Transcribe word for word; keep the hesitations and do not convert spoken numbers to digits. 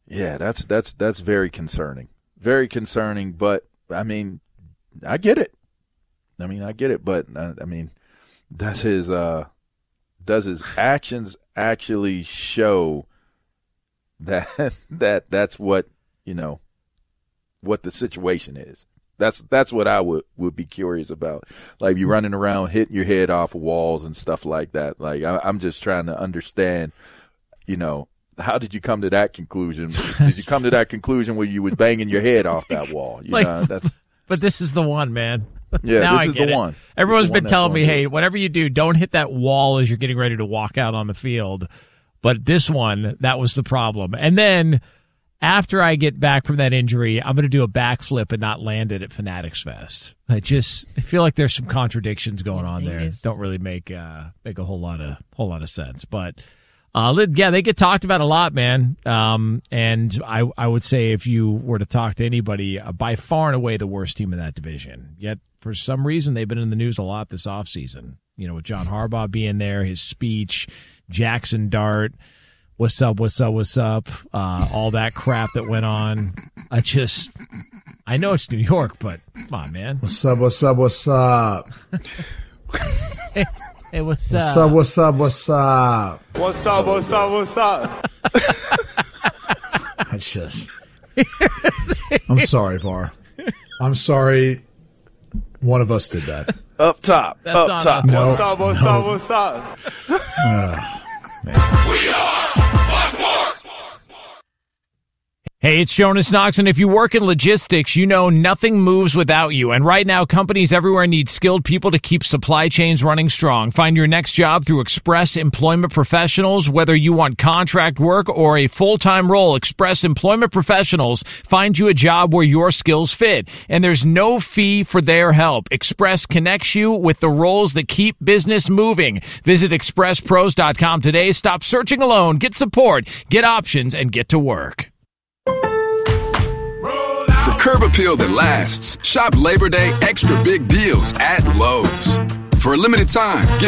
Yeah, that's that's that's very concerning. Very concerning, but, I mean, I get it. I mean, I get it, but, uh, I mean, does his uh, does his actions actually show that that that's what, you know, what the situation is? That's that's what I would, would be curious about. Like, you running around hitting your head off of walls and stuff like that. Like, I, I'm just trying to understand, you know, how did you come to that conclusion? Did you come to that conclusion where you were banging your head off that wall? You like, know, that's but this is the one, man. Yeah, now this I is get the it. one. Everyone's the been one telling me, going hey, whatever you do, don't hit that wall as you're getting ready to walk out on the field. But this one, that was the problem. And then after I get back from that injury, I'm going to do a backflip and not land it at Fanatics Fest. I just I feel like there's some contradictions going on there. Don't really make uh, make a whole lot of whole lot of sense. But uh, yeah, they get talked about a lot, man. Um, and I I would say if you were to talk to anybody, uh, by far and away the worst team in that division. Yet for some reason they've been in the news a lot this offseason. You know, with John Harbaugh being there, his speech, Jackson Dart. What's up, what's up, what's up, uh, all that crap that went on. I just, I know it's New York, but come on, man. What's up, what's up, what's up? hey, hey, what's, what's up? up? What's up, what's up, what's up? What's up, what's up, what's up? I just, I'm sorry, Var. I'm sorry one of us did that. Up top, That's up top. No, what's up, what's no. up, what's up? Uh, We are Buzzworks. Hey, it's Jonas Knox, and if you work in logistics, you know nothing moves without you. And right now, companies everywhere need skilled people to keep supply chains running strong. Find your next job through Express Employment Professionals. Whether you want contract work or a full-time role, Express Employment Professionals find you a job where your skills fit. And there's no fee for their help. Express connects you with the roles that keep business moving. Visit express pros dot com today. Stop searching alone. Get support, get options, and get to work. For curb appeal that lasts, shop Labor Day extra big deals at Lowe's. For a limited time, get